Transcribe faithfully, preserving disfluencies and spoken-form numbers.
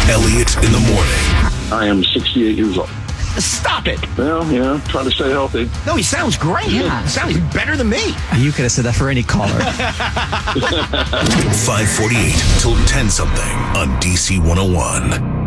Elliot in the morning. I am sixty-eight years old. Stop it. Well, yeah, try to stay healthy. No, he sounds great. Yeah. He sounds better than me. You could have said that for any caller. five forty-eight till ten something on D C one oh one.